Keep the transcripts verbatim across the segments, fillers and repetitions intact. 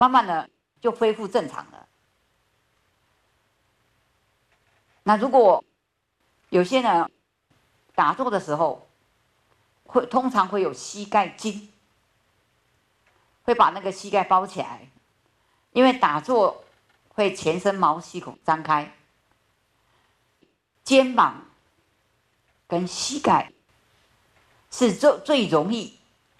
慢慢的就恢复正常了。那如果有些人打坐的时候，会通常会有膝盖筋，会把那个膝盖包起来，因为打坐会全身毛细孔张开，肩膀跟膝盖是最最容易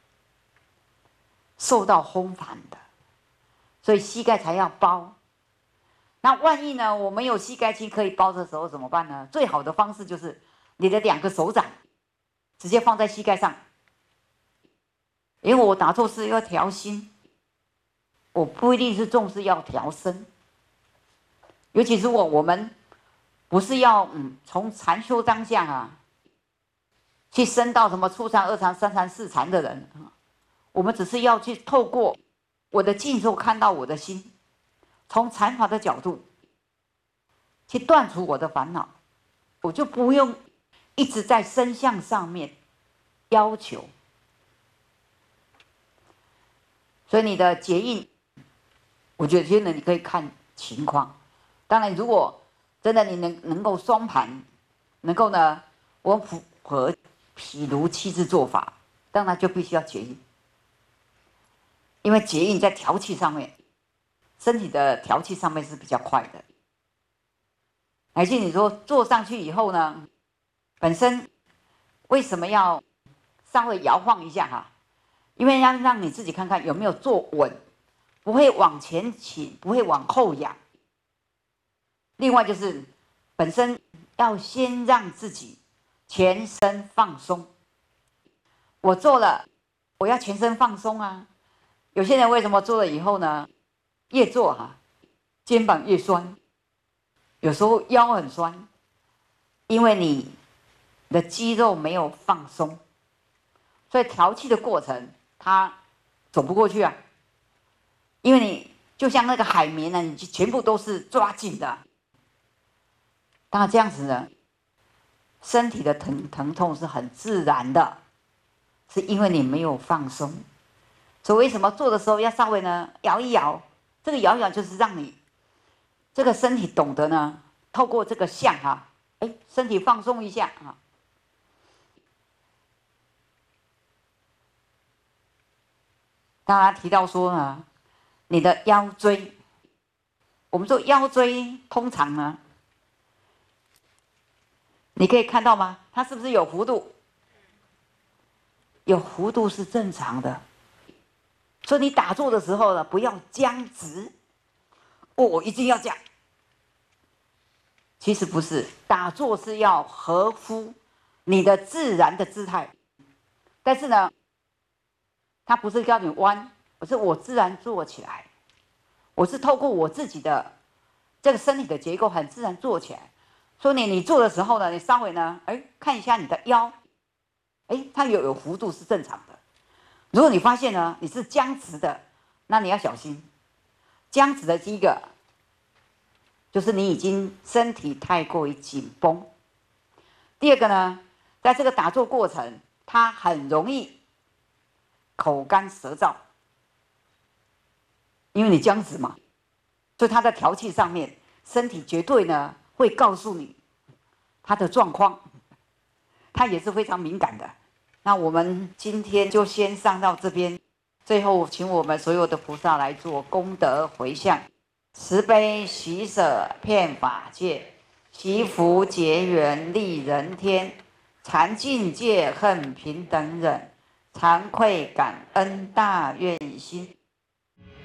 受到风寒的，所以膝盖才要包。那万一呢，我没有膝盖筋可以包的时候怎么办呢？最好的方式就是你的两个手掌直接放在膝盖上，因为我打坐是要调心，我不一定是重视要调身。尤其如果我们不是要嗯从禅修当下啊，去升到什么初禅、二禅、三禅、四禅的人，我们只是要去透过我的静坐看到我的心，从禅法的角度去断除我的烦恼，我就不用一直在身相上面要求。所以你的结印，我觉得真的你可以看情况。当然，如果真的你能能够双盘，能够呢，我符合毗卢七支做法，当然就必须要结印，因为结印在调气上面，身体的调气上面是比较快的。而且你说坐上去以后呢，本身为什么要稍微摇晃一下哈？因为要让你自己看看有没有坐稳，不会往前倾，不会往后仰。另外就是本身要先让自己全身放松。我做了，我要全身放松啊。有些人为什么做了以后呢，越做哈、啊，肩膀越酸，有时候腰很酸，因为你的肌肉没有放松，所以调气的过程它走不过去啊。因为你就像那个海绵呢，你全部都是抓紧的。当然这样子呢，身体的疼疼痛是很自然的，是因为你没有放松。所以为什么做的时候要稍微呢摇一摇？这个摇一摇就是让你这个身体懂得呢，透过这个相哈、啊，哎，身体放松一下啊。刚刚提到说呢，你的腰椎，我们说腰椎通常呢。你可以看到吗？它是不是有弧度？有弧度是正常的。所以你打坐的时候呢，不要僵直。哦，我一定要这样。其实不是，打坐是要合乎你的自然的姿态。但是呢，它不是叫你弯，而是我自然坐起来。我是透过我自己的这个身体的结构，很自然坐起来。所以你你做的时候呢，你稍微呢，哎，看一下你的腰，哎，它有有弧度是正常的。如果你发现呢你是僵直的，那你要小心。僵直的第一个就是你已经身体太过于紧绷。第二个呢，在这个打坐过程，它很容易口干舌燥，因为你僵直嘛，所以它在调气上面，身体绝对呢。会告诉你他的状况，他也是非常敏感的。那我们今天就先上到这边，最后请我们所有的菩萨来做功德回向，慈悲喜舍遍法界，祈福结缘利人天，禅境界恨平等忍，惭愧感恩大愿心。